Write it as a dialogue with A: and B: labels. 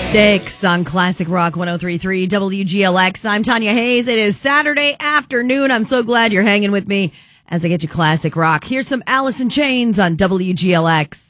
A: Sticks on Classic Rock 103.3 WGLX. I'm Tanya Hayes. It is Saturday afternoon. I'm so glad you're hanging with me as I get you classic rock. Here's some Alice in Chains on WGLX.